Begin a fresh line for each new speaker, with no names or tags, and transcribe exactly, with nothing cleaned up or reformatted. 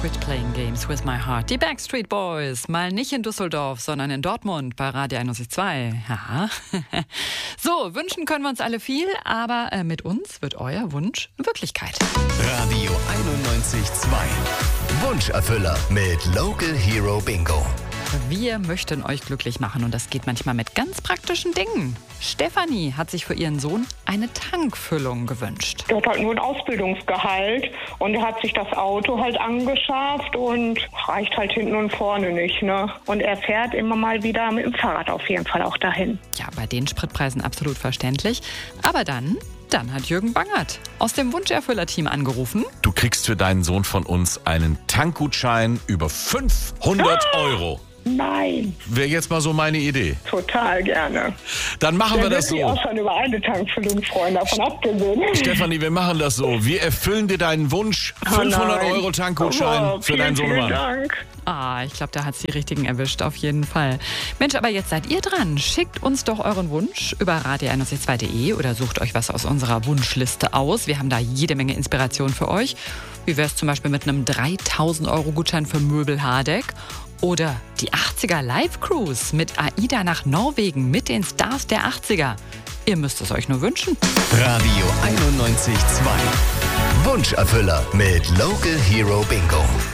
Quit Playing Games with My Heart. Die Backstreet Boys, mal nicht in Düsseldorf, sondern in Dortmund bei Radio einundneunzig Komma zwei. Ja. So, wünschen können wir uns alle viel, aber äh, mit uns wird euer Wunsch Wirklichkeit.
Radio einundneunzig Komma zwei. Wunscherfüller mit Local Hero Bingo.
Wir möchten euch glücklich machen und das geht manchmal mit ganz praktischen Dingen. Stefanie hat sich für ihren Sohn eine Tankfüllung gewünscht.
Der hat halt nur ein Ausbildungsgehalt und er hat sich das Auto halt angeschafft und reicht halt hinten und vorne nicht, ne? Und er fährt immer mal wieder mit dem Fahrrad auf jeden Fall auch dahin.
Ja, bei den Spritpreisen absolut verständlich. Aber dann, dann hat Jürgen Bangert aus dem Wunscherfüller-Team angerufen.
Du kriegst für deinen Sohn von uns einen Tankgutschein über fünfhundert Euro.
Nein,
Wäre jetzt mal so meine Idee.
total gerne.
Dann machen wir
Der
das
wird sich auch
so.
schon über eine Tankfüllung freuen, davon abgesehen.
Stefanie, wir machen das so. Wir erfüllen dir deinen Wunsch.
Oh
fünfhundert
nein.
Euro Tankgutschein
Oh,
für deinen
vielen,
Sohnemann.
vielen Dank.
Ah, ich glaube, da hat sie die richtigen erwischt, auf jeden Fall. Mensch, aber jetzt seid ihr dran. Schickt uns doch euren Wunsch über radio einundneunzig Komma zwei punkt de oder sucht euch was aus unserer Wunschliste aus. Wir haben da jede Menge Inspiration für euch. Wie wäre es zum Beispiel mit einem dreitausend Euro Gutschein für Möbel Hardegg? Oder die achtziger Live-Cruise mit AIDA nach Norwegen mit den Stars der achtziger. Ihr müsst es euch nur wünschen.
Radio einundneunzig Komma zwei. Wunscherfüller mit Local Hero Bingo.